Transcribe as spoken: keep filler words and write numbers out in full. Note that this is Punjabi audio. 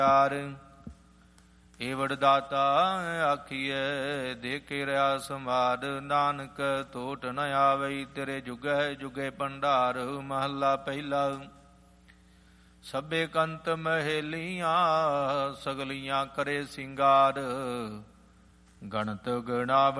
ਪਿਆਰ। ਏਵੜ ਦਾਤਾ ਆਖੀਐ ਦੇ ਕੇ ਰਿਆ ਸੰਵਾਦ। ਨਾਨਕ ਟੋਟ ਨ ਆਵਈ ਤੇਰੇ ਜੁਗੈ ਜੁਗੇ ਭੰਡਾਰ। ਮਹੱਲਾ ਪਹਿਲਾ। ਸਭੇ ਕੰਤ ਮਹੇਲੀਆਂ ਸਗਲੀਆਂ ਕਰੇ ਸਿੰਗਾਰ। ਗਣਤ ਗਣਾ